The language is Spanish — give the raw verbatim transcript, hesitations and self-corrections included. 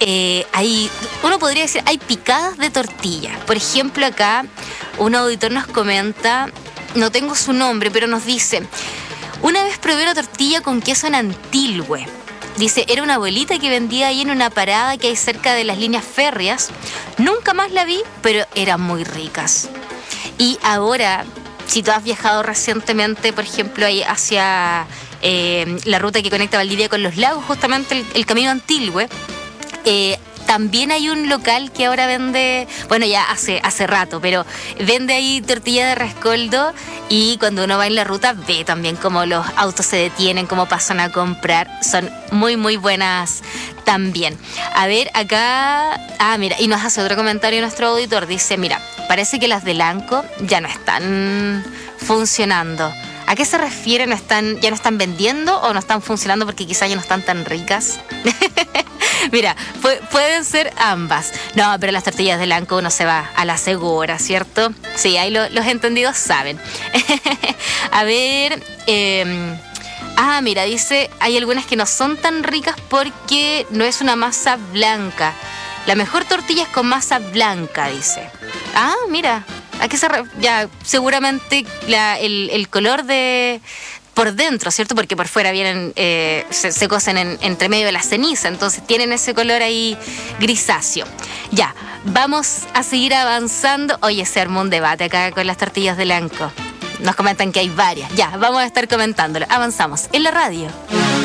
eh, hay, uno podría decir, hay picadas de tortilla. Por ejemplo, acá un auditor nos comenta, no tengo su nombre, pero nos dice: una vez probé una tortilla con queso en Antilhue. Dice, era una abuelita que vendía ahí en una parada que hay cerca de las líneas férreas. Nunca más la vi, pero eran muy ricas. Y ahora, si tú has viajado recientemente, por ejemplo, ahí hacia eh, la ruta que conecta Valdivia con los lagos, justamente el, el camino Antilhue, eh, también hay un local que ahora vende, bueno, ya hace, hace rato, pero vende ahí tortilla de rescoldo, y cuando uno va en la ruta ve también cómo los autos se detienen, cómo pasan a comprar. Son muy, muy buenas también. A ver, acá... Ah, mira, y nos hace otro comentario nuestro auditor. Dice, mira, parece que las de Lanco ya no están funcionando. ¿A qué se refiere? ¿No están, ya no están vendiendo o no están funcionando porque quizás ya no están tan ricas? Mira, pu- pueden ser ambas. No, pero las tortillas de Lanco uno se va a la segura, ¿cierto? Sí, ahí lo, los entendidos saben. A ver... Eh, ah, mira, dice, hay algunas que no son tan ricas porque no es una masa blanca. La mejor tortilla es con masa blanca, dice. Ah, mira, ¿a qué se re- ya, seguramente la, el, el color de... por dentro, ¿cierto? Porque por fuera vienen, eh, se, se cocen en, entre medio de la ceniza, entonces tienen ese color ahí grisáceo. Ya, vamos a seguir avanzando. Oye, se armó un debate acá con las tortillas de Lanco. Nos comentan que hay varias. Ya, vamos a estar comentándolo. Avanzamos en la radio.